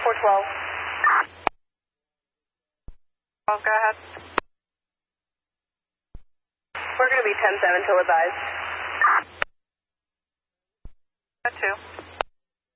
412. Oh, go ahead. We're going to be 10-7 till advised. That too.